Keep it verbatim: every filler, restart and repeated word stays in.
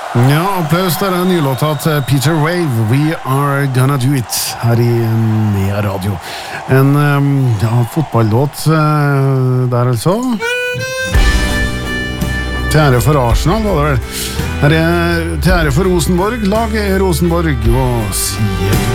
Ja, applaus der er en ny låt til Peter Wave, We Are Gonna Do It, her i Nea Radio. En ja, fotballlåt der altså. Til ære for Arsenal, var det vel. Her er til ære for Rosenborg, laget er Rosenborg, og sier